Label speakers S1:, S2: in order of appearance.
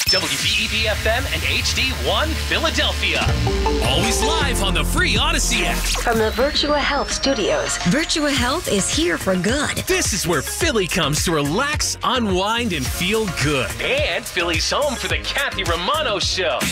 S1: WVEB-FM and HD1 Philadelphia. Always live on the free Odyssey app.
S2: From the Virtua Health Studios.
S3: Virtua Health is here for good.
S1: This is where Philly comes to relax, unwind, and feel good. And Philly's home for the Kathy Romano Show.